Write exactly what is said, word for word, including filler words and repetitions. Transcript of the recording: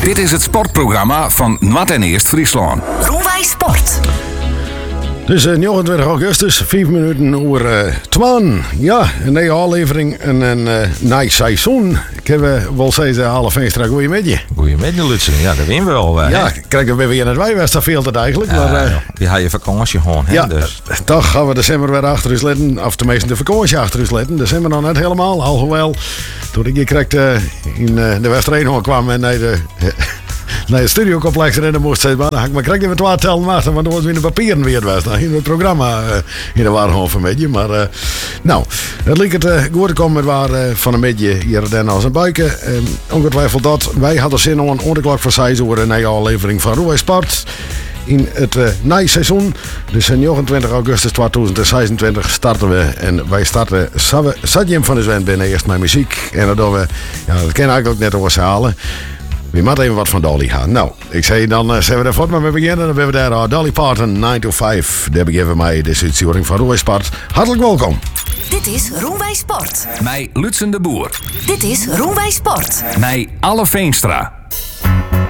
Dit is het sportprogramma van Nwat en Eerst Friesland. Roelwij Sport. Dus uh, negenentwintig augustus, vijf minuten over uh, twaalf. Ja, een nieuwe aflevering en een uh, nieuw seizoen. Ik heb uh, wel zeggen, alle Veenstra, goeiemiddag. Goeiemiddag, Lutsen. Ja, dat winnen we al. Uh, ja, hè? krijgen we weer in het wijwester veel het eigenlijk. Uh, maar, uh, die had je vakantie gewoon, hè? Ja, Dus. toch gaan we december weer achter ons letten. Of tenminste de vakantie achter ons letten. December nog net helemaal, alhoewel. Toen ik hier kreeg uh, in uh, de Westereenhoorn kwam en naar de... Uh, naar het studiocomplex erin moest zijn, maar dan had ik me krijg even twaalf tellen wachten, want dan was weer de papieren weer was. Dan in het programma uh, in de Waarhoven met je. Maar uh, nou, het leek het uh, goed te komen met waar uh, van een beetje hier en als een buiken. Uh, ongetwijfeld dat. Wij hadden zin om een onderklok voor zes uur een nieuwe aflevering van Roelwij Sport. In het uh, nieuwe seizoen, dus negenentwintig augustus tweeduizend zesentwintig starten we. En wij starten Sadjem van de Zwen binnen eerst met muziek. En dan doen we, ja, dat kan eigenlijk net over halen. We moeten even wat van Dolly gaan. Nou, ik zei dan uh, zijn we er voort maar we beginnen. Dan hebben we daar uh, Dolly Parton, nine to five. Daar begeven mij de uitzending van Roelwij Sport. Hartelijk welkom. Dit is Roelwij Sport. Mij Lutsen de Boer. Dit is Roelwij Sport. Mij Alle Veenstra.